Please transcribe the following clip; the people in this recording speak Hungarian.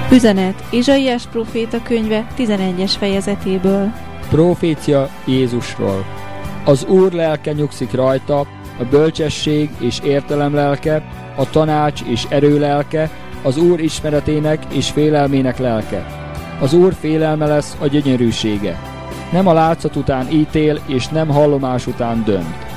Üzenet Ézsaiás próféta könyve 11-es fejezetéből. Profécia Jézusról. Az Úr lelke nyugszik rajta, a bölcsesség és értelem lelke, a tanács és erő lelke, az Úr ismeretének és félelmének lelke. Az Úr félelme lesz a gyönyörűsége. Nem a látszat után ítél, és nem hallomás után dönt.